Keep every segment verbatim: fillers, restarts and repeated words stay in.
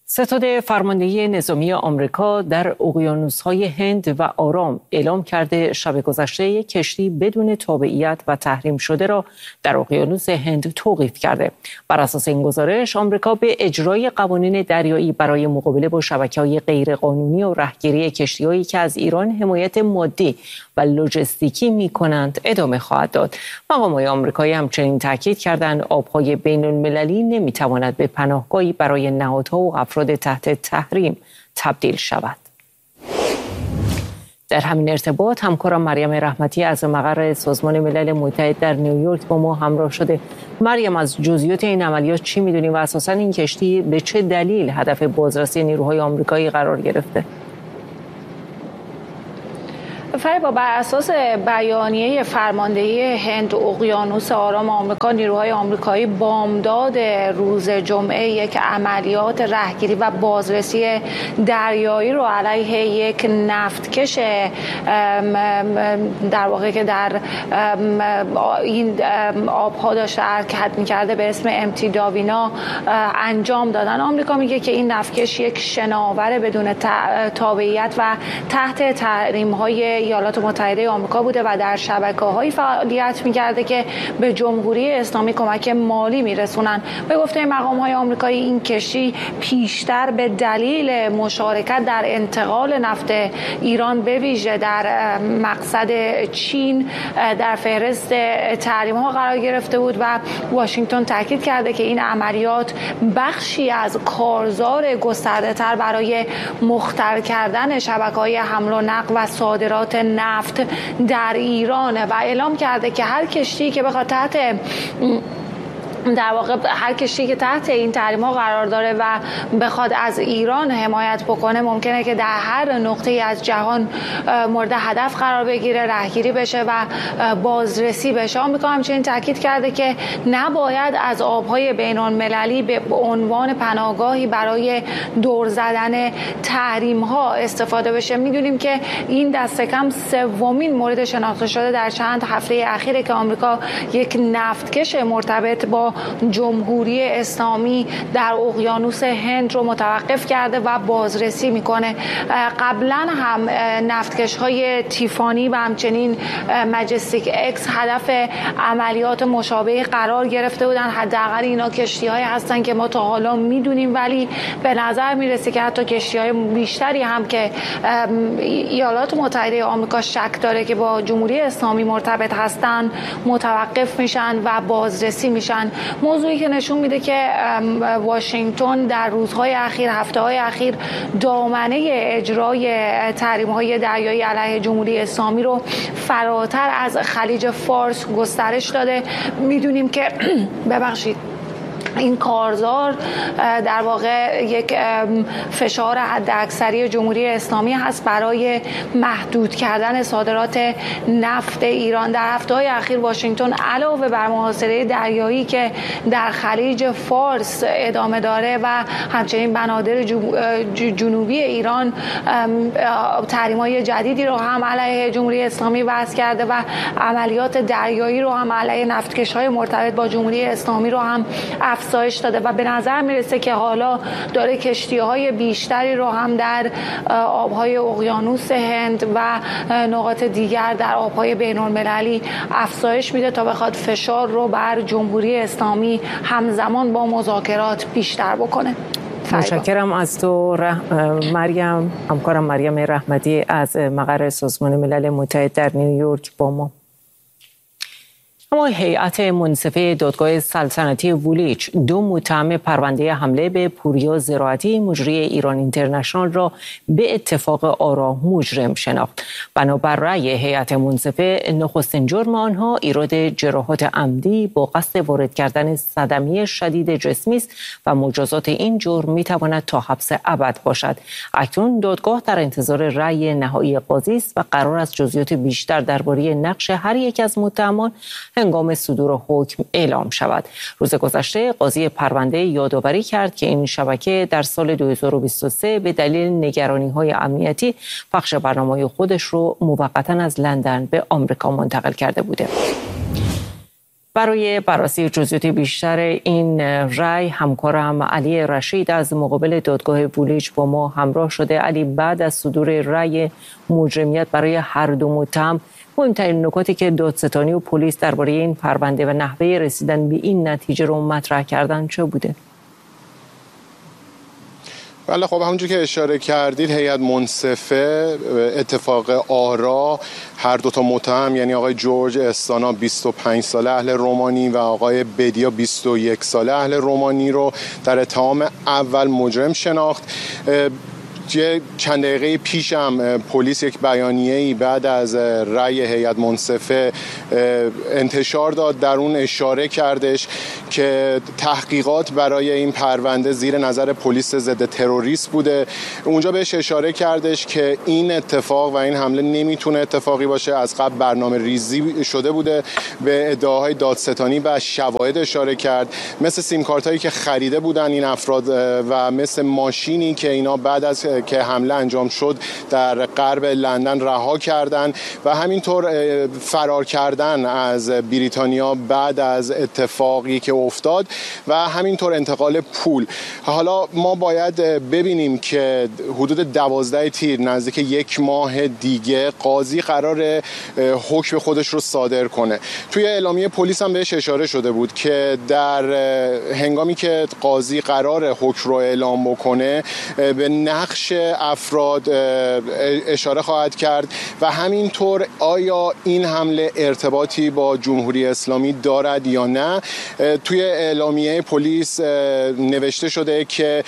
ستاد فرماندهی نظامی آمریکا در اقیانوس‌های هند و آرام اعلام کرده شب گذشته یک کشتی بدون تابعیت و تحریم شده را در اقیانوس هند توقیف کرده. بر اساس این گزارش، آمریکا به اجرای قوانین دریایی برای مقابله با شبکه‌های غیرقانونی و رهگیری کشتی‌هایی که از ایران حمایت مادی و لوجستیکی می‌کنند ادامه خواهد داد. مقام‌های آمریکایی همچنین تاکید کردند آب‌های بین‌المللی نمی‌تواند به پناهگاهی برای نهادها و افراد تحت تحریم تبدیل شود. در همین ارتباط همکارم مریم رحمتی از مقر سازمان ملل متحد در نیویورک با ما همراه شده. مریم، از جزئیات این عملیات چی می‌دونیم و اساساً این کشتی به چه دلیل هدف بازرسی نیروهای آمریکایی قرار گرفته؟ فریبا، بر اساس بیانیه فرماندهی هند اقیانوس آرام آمریکا، نیروهای آمریکایی بامداد روز جمعه یک عملیات رهگیری و بازرسی دریایی رو علیه یک نفتکش در واقع که در این آبها داشته حرکت می‌کرده به اسم امتی داوینا انجام دادن. آمریکا میگه که این نفتکش یک شناور بدون تابعیت و تحت تحریم‌های ایالات متحده آمریکا بوده و در شبکه‌های فعالیت می‌کرده که به جمهوری اسلامی کمک مالی می‌رسونن. به گفته مقام‌های آمریکایی، این کشتی پیشتر به دلیل مشارکت در انتقال نفت ایران به ویژه در مقصد چین در فهرست تحریم‌ها قرار گرفته بود و واشنگتن تاکید کرده که این عملیات بخشی از کارزار گسترده‌تر برای مختل کردن شبکه‌های حمل و نقل و صادرات نفت در ایران و اعلام کرده که هر کشتی که بخواد تحت در واقع هر کشتی که تحت این تحریم‌ها قرار داره و بخواد از ایران حمایت بکنه ممکنه که در هر نقطه‌ای از جهان مورد هدف قرار بگیره، رهگیری بشه و بازرسی بشه. آمریکا همچنین تاکید کرده که نباید از آب‌های بین‌المللی به عنوان پناهگاهی برای دور زدن تحریم‌ها استفاده بشه. می‌دونیم که این دست کم سومین مورد شناخته شده در چند هفته اخیره که آمریکا یک نفتکش مرتبط با جمهوری اسلامی در اقیانوس هند رو متوقف کرده و بازرسی میکنه. قبلا هم نفتکش‌های تیفانی و همچنین مجستیک اکس هدف عملیات مشابه قرار گرفته بودن. حداقل اینا کشتی‌هایی هستن که ما تا حالا میدونیم، ولی به نظر میرسه که حتی کشتی‌های بیشتری هم که ایالات متحده آمریکا شک داره که با جمهوری اسلامی مرتبط هستن متوقف میشن و بازرسی میشن. موضوعی که نشون میده که واشنگتن در روزهای اخیر، هفته‌های اخیر دامنه اجرای تحریم‌های دریایی علیه جمهوری اسلامی رو فراتر از خلیج فارس گسترش داده. میدونیم که ببخشید این کارزار در واقع یک فشار حداکثری جمهوری اسلامی هست برای محدود کردن صادرات نفت ایران. در هفته‌های اخیر واشنگتن علاوه بر محاصره دریایی که در خلیج فارس ادامه داره و همچنین بنادر جنوبی ایران، تحریم‌های جدیدی رو هم علیه جمهوری اسلامی وضع کرده و عملیات دریایی رو هم علیه نفتکش‌های مرتبط با جمهوری اسلامی رو هم افزایش داده و به نظر میرسه که حالا داره کشتی‌های بیشتری رو هم در آب‌های اقیانوس هند و نقاط دیگر در آب‌های بین‌المللی افزایش میده تا بخواد فشار رو بر جمهوری اسلامی همزمان با مذاکرات بیشتر بکنه. متشکرم از تو رح... مریم، همکارم مریم رحمتی از مقر سازمان ملل متحد در نیویورک با ما. اما هیئت منصفه دادگاه سلطنتی وولیچ دو متهم پرونده حمله به پوریا زراعتی مجری ایران اینترنشنال را به اتفاق آرا مجرم شناخت. بنابر رأی هیئت منصفه، نخستین جرم آنها ایراد جراحات عمدی با قصد وارد کردن صدمه شدید جسمی است و مجازات این جرم میتواند تا حبس ابد باشد. اکنون دادگاه در انتظار رأی نهایی قاضی است و قرار است جزئیات بیشتر درباره نقش هر یک از متهمان هنگام صدور حکم اعلام شود. روز گذشته قاضی پرونده یادآوری کرد که این شبکه در سال دو هزار و بیست و سه به دلیل نگرانی‌های امنیتی پخش برنامه‌های خودش رو موقتا از لندن به آمریکا منتقل کرده بوده. برای بررسی جزئیات بیشتر این رأی همکارم علی رشید از مقابل دادگاه بولیج با ما همراه شده. علی، بعد از صدور رأی مجرمیت برای هر دو متهم، مهمترین نکاتی که دادستانی و پلیس درباره این پرونده و نحوه رسیدن به این نتیجه رو مطرح کردن چه بوده؟ بله، خب همونجور که اشاره کردید، هیئت منصفه اتفاق آرا هر دو تا متهم، یعنی آقای جورج استانا بیست و پنج ساله اهل رومانی و آقای بدیا بیست و یک ساله اهل رومانی رو در اتهام اول مجرم شناخت. چند دقیقه پیش هم پلیس یک بیانیه‌ای بعد از رأی هیئت منصفه انتشار داد. در اون اشاره کردش که تحقیقات برای این پرونده زیر نظر پلیس ضد تروریست بوده. اونجا بهش اشاره کردش که این اتفاق و این حمله نمیتونه اتفاقی باشه، از قبل برنامه ریزی شده بوده. به ادعاهای دادستانی و شواهد اشاره کرد، مثل سیم کارت هایی که خریده بودن این افراد و مثل ماشینی که اینا بعد از که حمله انجام شد در غرب لندن رها کردن و همینطور فرار کردن از بریتانیا بعد از اتفاقی که افتاد و همینطور انتقال پول. حالا ما باید ببینیم که حدود دوازده تیر، نزدیک یک ماه دیگه، قاضی قرار حکم خودش رو صادر کنه. توی اعلامیه پلیس هم بهش اشاره شده بود که در هنگامی که قاضی قرار حکم رو اعلام بکنه به نقش افراد اشاره خواهد کرد و همینطور آیا این حمله ارتباطی با جمهوری اسلامی دارد یا نه. توی اعلامیه پلیس نوشته شده که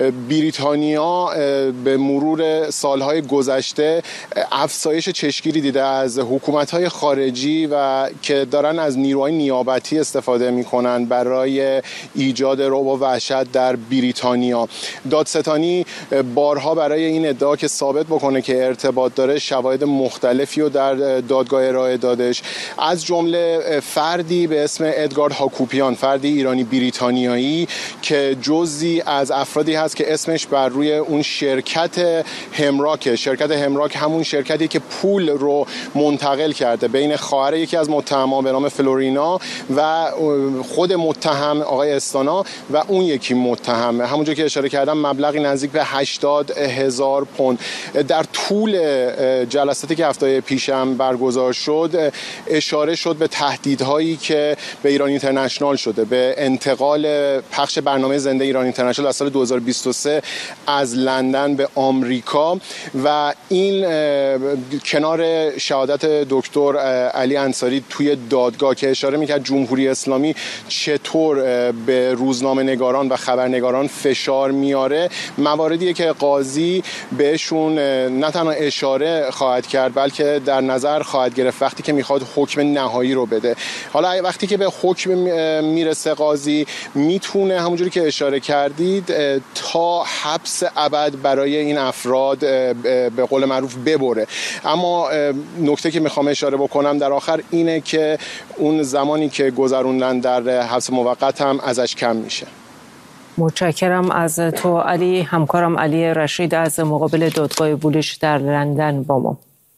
بریتانیا به مرور سالهای گذشته افزایش چشمگیری دیده از حکومت‌های خارجی و که دارن از نیروهای نیابتی استفاده می‌کنن برای ایجاد رعب و وحشت در بریتانیا. دادستانی بارها برای این ادعا که ثابت بکنه که ارتباط داره شواهد مختلفی رو در دادگاه ارائه دادش، از جمله فردی به اسم ادگارد هاکوپیان، فردی ایرانی بریتانیایی که جزئی از افرادی هست که اسمش بر روی اون شرکت همراک، شرکت همراک همون شرکتی که پول رو منتقل کرده بین خواهر یکی از متهمان به نام فلورینا و خود متهم آقای استانا و اون یکی متهم، همونجور که اشاره کردم مبلغی نزدیک به هشتاد هزار پوند. در طول جلساتی که هفته پیشم برگزار شد اشاره شد به تهدیدهایی که به ایران اینترنشنال شده، به انتقال پخش برنامه زنده ایران اینترنشنال از سال دو هزار و بیست و سه از لندن به آمریکا و این کنار شهادت دکتر علی انصاری توی دادگاه که اشاره میکرد جمهوری اسلامی چطور به روزنامه نگاران و خبرنگاران فشار میاره، مواردیه که قاضی بهشون نه تنها اشاره خواهد کرد بلکه در نظر خواهد گرفت وقتی که میخواد حکم نهایی رو بده. حالا وقتی که به حکم میرسه قاضی میتونه همونجوری که اشاره کردید تا حبس ابد برای این افراد به قول معروف ببره. اما نکته که میخوام اشاره بکنم در آخر اینه که اون زمانی که گذروندن در حبس موقت هم ازش کم میشه. متشکرم از تو علی. همکارم علی رشید از مقابل دادگاه بولیج در لندن با ما.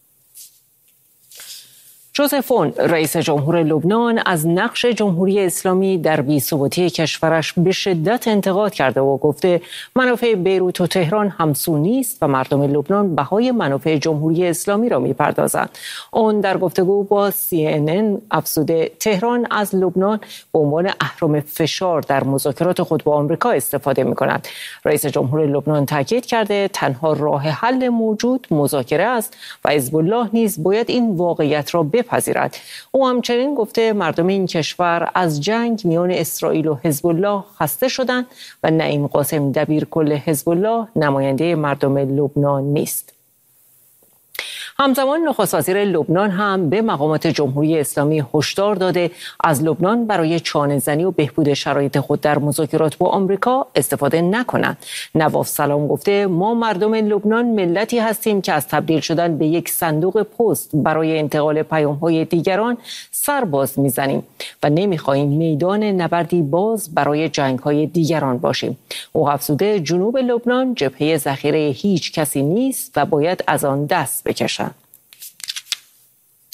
جوزف اون، رئیس جمهور لبنان، از نقش جمهوری اسلامی در بی‌ثباتی کشورش به شدت انتقاد کرده و گفته منافع بیروت و تهران همسو نیست و مردم لبنان بهای منافع جمهوری اسلامی را می‌پردازند. اون در گفتگو با سی ان ان افزوده تهران از لبنان به عنوان اهرم فشار در مذاکرات خود با آمریکا استفاده می‌کند. رئیس جمهور لبنان تاکید کرده تنها راه حل موجود مذاکره است و حزب الله نیز باید این واقعیت را پذیرد. او همچنین گفته مردم این کشور از جنگ میان اسرائیل و حزب الله خسته شدند و نعیم قاسم دبیرکل حزب الله نماینده مردم لبنان نیست. همزمان نخست وزیر لبنان هم به مقامات جمهوری اسلامی هشدار داده از لبنان برای چانه‌زنی و بهبود شرایط خود در مذاکرات با آمریکا استفاده نکنند. نواف سلام گفته ما مردم لبنان ملتی هستیم که از تبدیل شدن به یک صندوق پست برای انتقال پیام‌های دیگران سرباز میزنیم و نمیخواهیم میدان نبردی باز برای جنگ‌های دیگران باشیم. او افزوده جنوب لبنان جبهه ذخیره هیچ کسی نیست و باید از آن دست بکشند.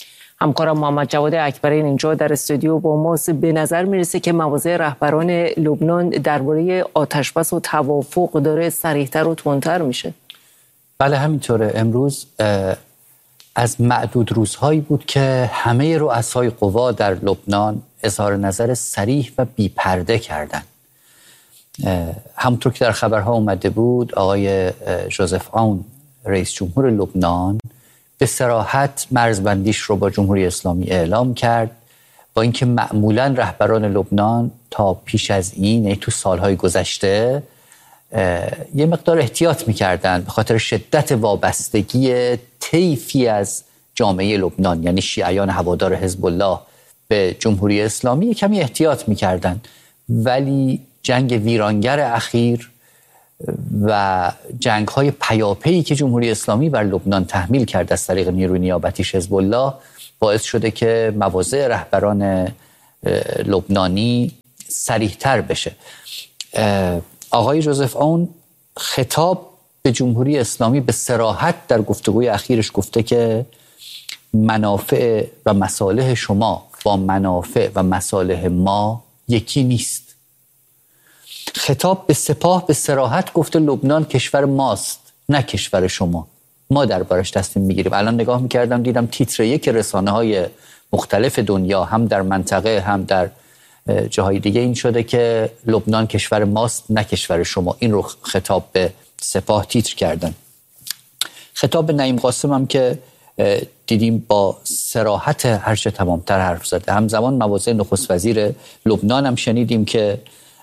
همکارم محمد جواد اکبرین اینجا در استودیو با ماست. به نظر میرسه که مواضع رهبران لبنان درباره آتشبس و توافق داره سریعتر و تندتر میشه. بله همینطوره. امروز از معدود روزهایی بود که همه رؤسای قوا در لبنان اظهار نظر صریح و بی‌پرده کردند. همونطور که در خبرها اومده بود، آقای ژوزف آون رئیس جمهور لبنان به صراحت مرزبندیش رو با جمهوری اسلامی اعلام کرد، با اینکه معمولا رهبران لبنان تا پیش از این، یعنی تو سالهای گذشته، یه مقدار احتیاط میکردن به خاطر شدت وابستگی طیفی از جامعه لبنان، یعنی شیعیان هوادار حزب الله به جمهوری اسلامی، کمی احتیاط میکردن. ولی جنگ ویرانگر اخیر و جنگ‌های پیاپی که جمهوری اسلامی بر لبنان تحمیل کرد از طریق نیروی نیابتیش حزب الله باعث شده که مواضع رهبران لبنانی صریح‌تر بشه. آقای ژوزف آون خطاب به جمهوری اسلامی به صراحت در گفتگوی اخیرش گفته که منافع و مصالح شما با منافع و مصالح ما یکی نیست. خطاب به سپاه به صراحت گفته لبنان کشور ماست نه کشور شما، ما دربارش تصمیم میگیریم. الان نگاه میکردم دیدم تیتر یک رسانه های مختلف دنیا هم در منطقه هم در جاهای دیگه این شده که لبنان کشور ماست نه کشور شما. این رو خطاب به سپاه تیتر کردن. خطاب به نعیم قاسم هم که دیدیم با صراحت هرچه تمامتر حرف زده. همزمان مواضع نخست وزیر لبنان هم شنیدیم که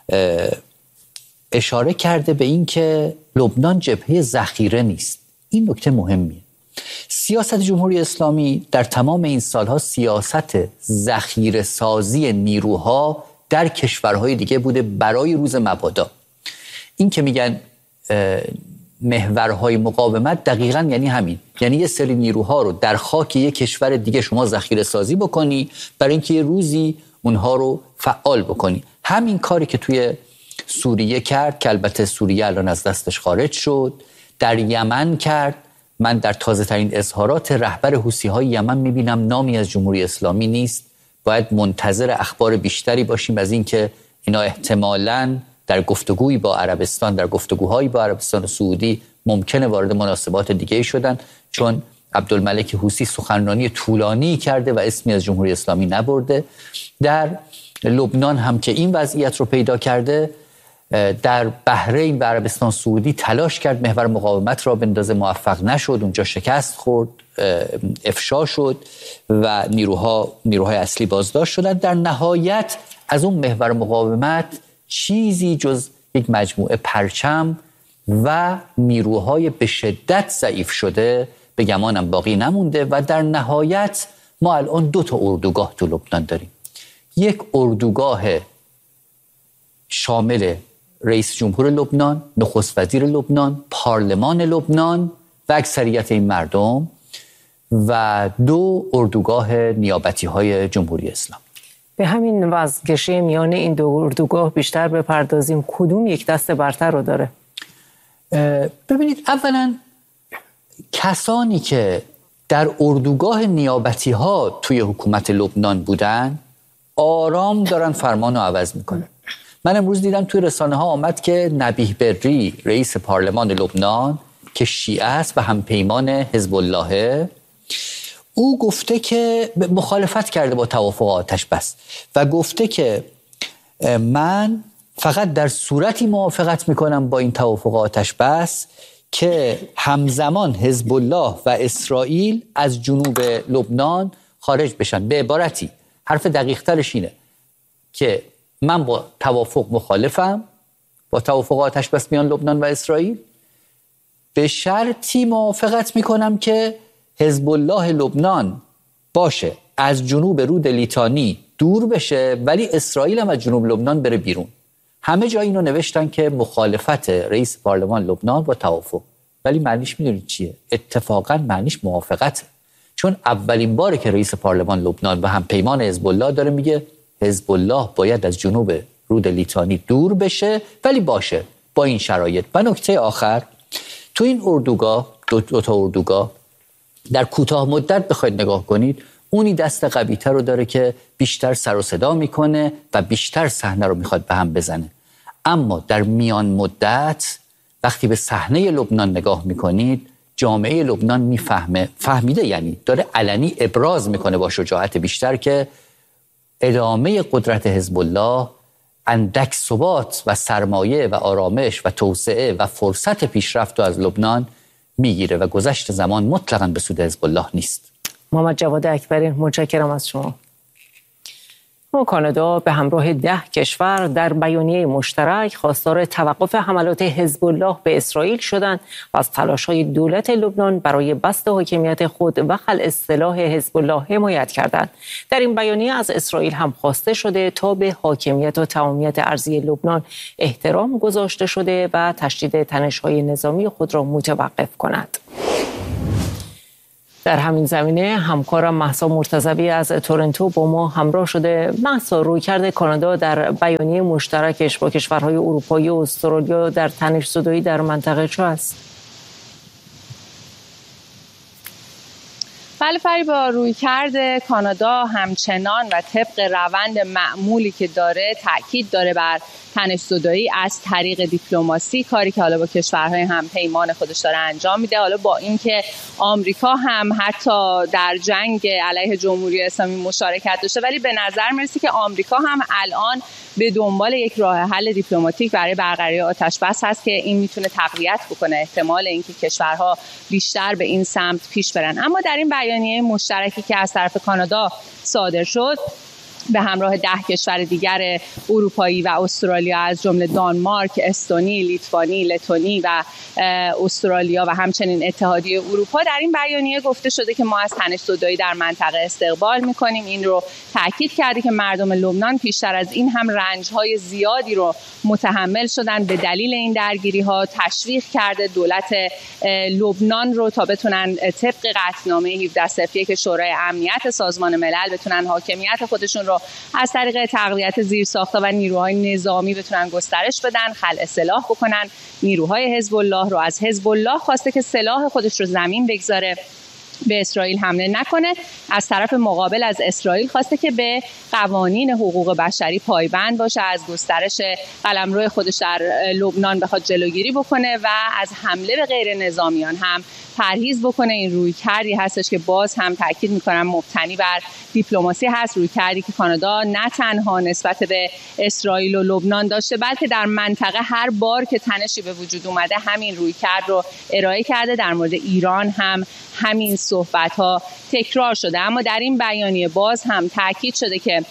اشاره کرده به این که لبنان جبهه ذخیره نیست. این نکته مهمیه. سیاست جمهوری اسلامی در تمام این سالها سیاست ذخیره سازی نیروها در کشورهای دیگه بوده برای روز مبادا. این که میگن محورهای مقاومت دقیقاً یعنی همین، یعنی یه سری نیروها رو در خاک یک کشور دیگه شما ذخیره سازی بکنی برای اینکه یه روزی اونها رو فعال بکنی. همین کاری که توی سوریه کرد که البته سوریه الان از دستش خارج شد، در یمن کرد. من در تازه ترین اظهارات رهبر حوثی‌های یمن میبینم نامی از جمهوری اسلامی نیست. باید منتظر اخبار بیشتری باشیم از این که اینا احتمالاً در گفتگویی با عربستان، در گفتگوهایی با عربستان سعودی ممکنه وارد مناسبات دیگه شدن، چون عبدالملک حوثی سخنرانی طولانی کرده و اسمی از جمهوری اسلامی نبرده. در لبنان هم که این وضعیت رو پیدا کرده، در بحرین و عربستان سعودی تلاش کرد محور مقاومت را بندازه، موفق نشد، اونجا شکست خورد، افشا شد و نیروها نیروهای اصلی بازداشت شدن. در نهایت از اون محور مقاومت چیزی جز یک مجموعه پرچم و نیروهای به شدت ضعیف شده به گمانم باقی نمونده و در نهایت ما الان دو تا اردوگاه تو لبنان داریم. یک اردوگاه شامل رئیس جمهور لبنان، نخست وزیر لبنان، پارلمان لبنان و اکثریت این مردم، و دو اردوگاه نیابتی های جمهوری اسلامی. به همین وزگشی میان این دو اردوگاه بیشتر بپردازیم. کدوم یک دست برتر رو داره؟ ببینید، اولا کسانی که در اردوگاه نیابتی ها توی حکومت لبنان بودن آرام دارن فرمان رو عوض میکنن. من امروز دیدم توی رسانه ها آمد که نبیه بری رئیس پارلمان لبنان که شیعه است و همپیمان حزب الله، او گفته که مخالفت کرده با توافق آتش بس و گفته که من فقط در صورتی موافقت میکنم با این توافق آتش بس که همزمان حزب الله و اسرائیل از جنوب لبنان خارج بشن. به عبارتی حرف دقیق ترش اینه که من با توافق مخالفم، با توافق آتش بس میان لبنان و اسرائیل، به شرطی موافقت میکنم که حزب الله لبنان باشه، از جنوب رود لیتانی دور بشه، ولی اسرائیل هم از جنوب لبنان بره بیرون. همه جا اینو نوشتن که مخالفت رئیس پارلمان لبنان با توافق، ولی معنیش میدونید چیه؟ اتفاقا معنیش موافقته، چون اولین باره که رئیس پارلمان لبنان و همپیمان حزب الله داره میگه حزب الله باید از جنوب رود لیتانی دور بشه، ولی باشه با این شرایط. و نکته آخر، تو این اردوگاه، دو, دو تا اردوگاه در کوتاه مدت بخواید نگاه کنید، اونی دست قوی‌تر رو داره که بیشتر سر و صدا میکنه و بیشتر صحنه رو میخواد به هم بزنه. اما در میان مدت وقتی به صحنه لبنان نگاه میکنید، جامعه لبنان میفهمه، فهمیده، یعنی داره علنی ابراز میکنه با شجاعت بیشتر که ادامه قدرت حزب الله اندک ثبات و سرمایه و آرامش و توسعه و فرصت پیشرفت رو از لبنان میگیره و گذشت زمان مطلقاً به سود حزب الله نیست. محمد جواد اکبری، متشکرم از شما. و کانادا به همراه ده کشور در بیانیه مشترک خواستار توقف حملات حزب الله به اسرائیل شدند و از تلاش‌های دولت لبنان برای بسط حاکمیت خود و خلع سلاح حزب الله حمایت کردند. در این بیانیه از اسرائیل هم خواسته شده تا به حاکمیت و تمامیت ارضی لبنان احترام گذاشته شده و تشدید تنش‌های نظامی خود را متوقف کند. در همین زمینه همکارم مهسا مرتضوی از تورنتو با ما همراه شده. مهسا، رویکرد کانادا در بیانیه مشترکش با کشورهای اروپایی و استرالیا در تنش‌زدایی در منطقه چه است؟ بله فریبا، رویکرد کانادا همچنان و طبق روند معمولی که داره تاکید داره بر تنش‌زدایی از طریق دیپلماسی، کاری که حالا با کشورهای همپیمان خودش داره انجام میده. حالا با اینکه آمریکا هم حتی در جنگ علیه جمهوری اسلامی مشارکت داشته، ولی به نظر میرسه که آمریکا هم الان به دنبال یک راه حل دیپلماتیک برای برقراری آتش بس هست که این میتونه تقویت بکنه احتمال اینکه کشورها بیشتر به این سمت پیش برن. اما در این بیانیه مشترکی که از طرف کانادا صادر شد به همراه ده کشور دیگر اروپایی و استرالیا از جمله دانمارک، استونی، لیتوانی، لتونی و استرالیا و همچنین اتحادیه اروپا، در این بیانیه گفته شده که ما از تنش‌زدایی در منطقه استقبال می‌کنیم. این رو تاکید کرده که مردم لبنان پیشتر از این هم رنج‌های زیادی رو متحمل شدن به دلیل این درگیری‌ها. تشویق کرده دولت لبنان رو تا بتونن طبق قطعنامه هفده صفر یک شورای امنیت سازمان ملل بتونن حاکمیت خودشون رو از طریق تقویت زیرساخت‌ها و نیروهای نظامی بتونن گسترش بدن، خلع سلاح بکنن. نیروهای حزب الله رو از حزب الله خواسته که سلاح خودش رو زمین بگذاره، به اسرائیل حمله نکنه. از طرف مقابل از اسرائیل خواسته که به قوانین حقوق بشری پایبند باشه، از گسترش قلمرو خودش در لبنان بخواد جلوگیری بکنه و از حمله به غیر نظامیان هم پرهیز بکنه. این رویکردی هستش که باز هم تاکید میکنم مبتنی بر دیپلماسی هست، رویکردی که کانادا نه تنها نسبت به اسرائیل و لبنان داشته بلکه در منطقه هر بار که تنشی به وجود اومده همین رویکرد رو ارائه کرده. در مورد ایران هم همین صحبت ها تکرار شده. اما در این بیانیه باز هم تاکید شده که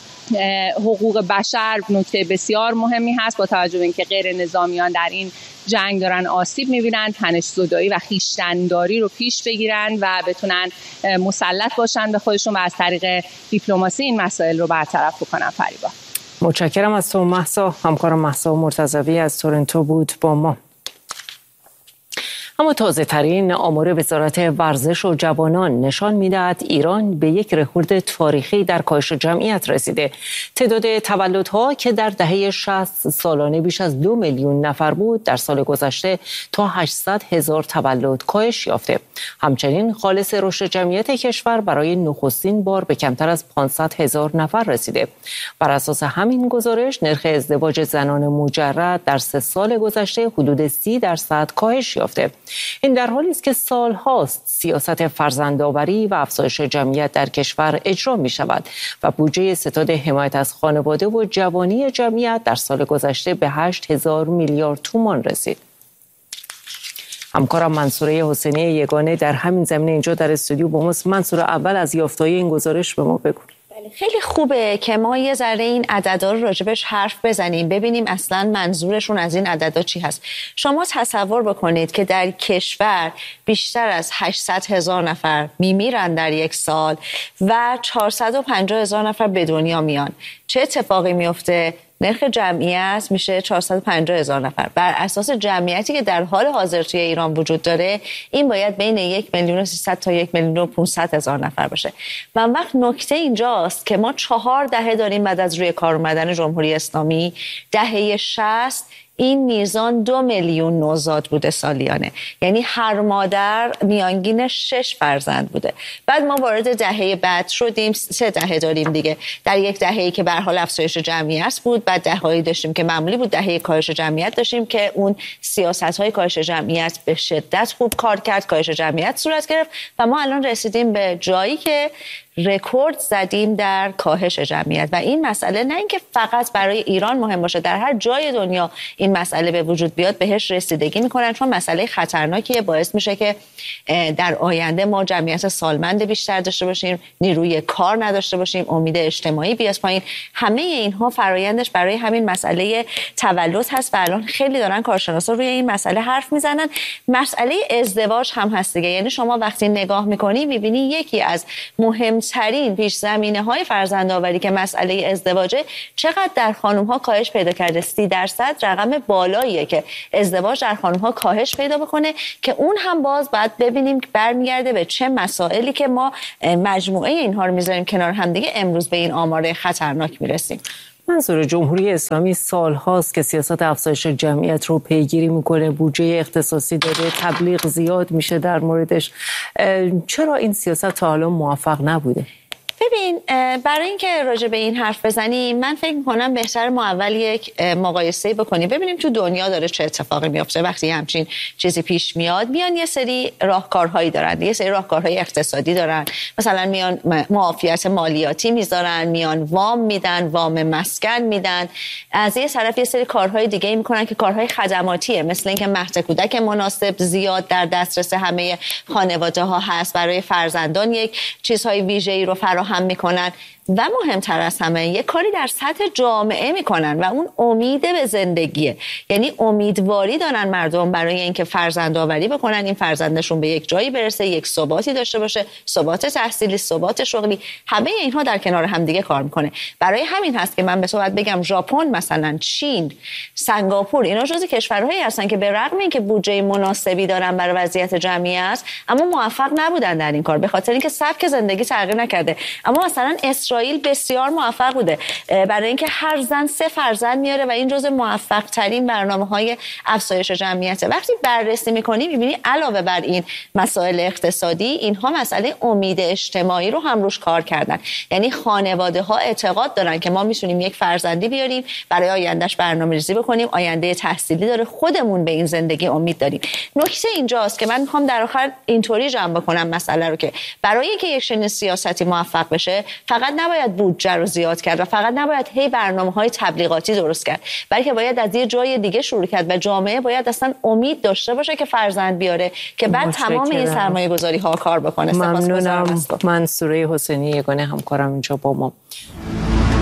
حقوق بشر نکته بسیار مهمی هست، با توجه به اینکه غیر نظامیان در این جنگ دارن آسیب میبینن، تنش‌زدایی و خویشتن‌داری رو پیش بگیرن و بتونن مسلط باشن به خودشون و از طریق دیپلماسی این مسائل رو برطرف بکنن. فریبا، متشکرم از تو مهسا. همکارم مهسا مرتضوی از تورنتو بود با ما. اما تازه ترین آمار وزارت ورزش و جوانان نشان می‌دهد ایران به یک رکورد تاریخی در کاهش جمعیت رسیده. تعداد تولدها که در دهه شصت سالانه بیش از دو میلیون نفر بود، در سال گذشته تا هشتصد هزار تولد کاهش یافته. همچنین خالص رشد جمعیت کشور برای نخستین بار به کمتر از پانصد هزار نفر رسیده. بر اساس همین گزارش نرخ ازدواج زنان مجرد در سه سال گذشته حدود سی درصد کاهش یافته. این در حالی است که سالهاست سیاست فرزندآوری و افزایش جمعیت در کشور اجرا می شود و بودجه ستاد حمایت از خانواده و جوانی جمعیت در سال گذشته به هشت هزار میلیارد تومان رسید. همکارم منصوره حسینی یگانه در همین زمینه اینجا در استودیو با ماست. منصوره، اول از یافته‌های این گزارش به ما بگو. خیلی خوبه که ما یه ذره این عددا رو راجبش حرف بزنیم، ببینیم اصلا منظورشون از این عددا چی هست. شما تصور بکنید که در کشور بیشتر از هشتصد هزار نفر میمیرن در یک سال و چهارصد و پنجاه هزار نفر به دنیا میان. چه اتفاقی میفته؟ نرخ جمعیت میشه چهارصد و پنجاه هزار نفر. بر اساس جمعیتی که در حال حاضر توی ایران وجود داره، این باید بین یک میلیون و سیصد تا یک میلیون و پانصد هزار نفر باشه. و وقت نکته اینجاست که ما چهار دهه داریم بعد از روی کار اومدن جمهوری اسلامی، دهه شصت این میزان دو میلیون نوزاد بوده سالیانه، یعنی هر مادر میانگین شش فرزند بوده. بعد ما وارد دهه بعد شدیم، سه دهه داریم دیگه. در یک دهه‌ای که به هر حال افزایش جمعیت بود، بعد دهه‌ای داشتیم که معمولی بود، دهه کاهش جمعیت داشتیم که اون سیاست‌های کاهش جمعیت به شدت خوب کار کرد، کاهش جمعیت صورت گرفت و ما الان رسیدیم به جایی که رکورد زدیم در کاهش جمعیت. و این مسئله نه اینکه فقط برای ایران مهم باشه، در هر جای دنیا این مسئله به وجود بیاد بهش رسیدگی میکنن، چون مسئله خطرناکیه، باعث میشه که در آینده ما جمعیت سالمند بیشتر داشته باشیم، نیروی کار نداشته باشیم، امید اجتماعی بیاد پایین. همه اینها فرایندش برای همین مسئله تولد هست و الان خیلی دارن کارشناسا روی این مسئله حرف میزنن. مسئله ازدواج هم هست دیگه، یعنی شما وقتی نگاه میکنی میبینی یکی از مهم ترین پیش زمینه های فرزندآوری که مسئله ازدواجه چقدر در خانم ها کاهش پیدا کرده. سی درصد رقم بالاییه که ازدواج در خانم ها کاهش پیدا بکنه، که اون هم باز بعد ببینیم برمیگرده به چه مسائلی که ما مجموعه اینها رو میذاریم کنار هم دیگه امروز به این آمار خطرناک میرسیم. منظور جمهوری اسلامی سال هاست که سیاست افزایش جمعیت رو پیگیری میکنه، بودجه اختصاصی داره، تبلیغ زیاد میشه در موردش. چرا این سیاست تا حالا موفق نبوده؟ ببین، برای اینکه راجع به این حرف بزنیم من فکر می‌کنم بهتر ما اول یک مقایسه بکنیم، ببینیم تو دنیا داره چه اتفاقی میفته وقتی همچین چیزی پیش میاد. میان یه سری راهکارهایی دارن، یه سری راهکارهای اقتصادی دارن، مثلا میان معافیت مالیاتی میذارن، میان وام میدن، وام مسکن میدن. از یه طرف یه سری کارهای دیگه میکنن که کارهای خدماتیه، مثل اینکه مهد کودک مناسب زیاد در دسترس همه خانواده‌ها هست، برای فرزندان یک چیزهای ویژه‌ای رو فراهم هم میکنن و مهمتر از همه یک کاری در سطح جامعه میکنن و اون امید به زندگیه. یعنی امیدواری دارن مردم برای اینکه فرزند آوری بکنن، این فرزندشون به یک جایی برسه، یک ثباتی داشته باشه، ثبات تحصیلی، ثبات شغلی. همه اینها در کنار هم دیگه کار میکنه. برای همین هست که من به صورت بگم ژاپن، مثلا چین، سنگاپور، اینا جزو کشورهایی هستن که به رغم اینکه بودجه مناسبی دارن برای وضعیت جمعیت، اما موفق نبودن در این کار، به خاطر اینکه سبک زندگی تغییر نکرده. اما مثلا اسرائیل بسیار موفق بوده برای اینکه هر زن سه فرزند میاره و این جزو موفق ترین برنامه‌های افزایش جمعیت. وقتی بررسی می‌کنی می‌بینی علاوه بر این مسائل اقتصادی، اینها مسئله امید اجتماعی رو هم روش کار کردن. یعنی خانواده‌ها اعتقاد دارن که ما می‌تونیم یک فرزندی بیاریم، برای آیندهش برنامه‌ریزی بکنیم، آینده تحصیلی داره، خودمون به این زندگی امید داریم. نکته اینجاست که من می‌خوام در آخر اینطوری جمع بکنم مسئله رو که برای اینکه یک چنین سیاستی موفق بشه فقط نباید بودجه رو زیاد کرد و فقط نباید هی برنامه‌های تبلیغاتی درست کرد، بلکه باید از یه جای دیگه شروع کرد و جامعه باید اصلا امید داشته باشه که فرزند بیاره که بعد تمام این سرمایه‌گذاری‌ها کار بکنه. ممنونم. منصوره حسینی، یگانه همکارم اینجا با ما.